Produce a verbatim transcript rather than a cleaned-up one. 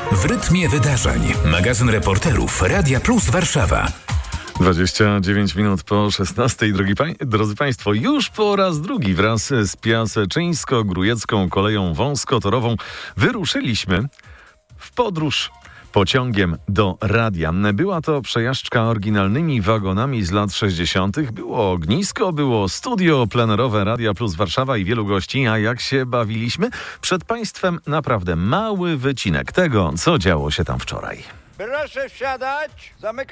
W rytmie wydarzeń. Magazyn reporterów Radia Plus Warszawa. dwadzieścia dziewięć minut po szesnastej. Drogi pań, drodzy Państwo, już po raz drugi wraz z Piaseczyńsko-Grujecką Koleją Wąskotorową wyruszyliśmy w podróż pociągiem do radia. Była to przejażdżka oryginalnymi wagonami z lat sześćdziesiątych. Było ognisko, było studio plenerowe Radia Plus Warszawa i wielu gości. A jak się bawiliśmy? Przed Państwem naprawdę mały wycinek tego, co działo się tam wczoraj. Proszę wsiadać. Zamykam.